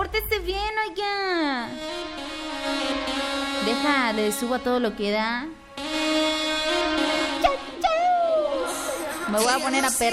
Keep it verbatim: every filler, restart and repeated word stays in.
pórtese bien, oiga. Deja, le subo a todo lo que da. Me voy a poner a perder.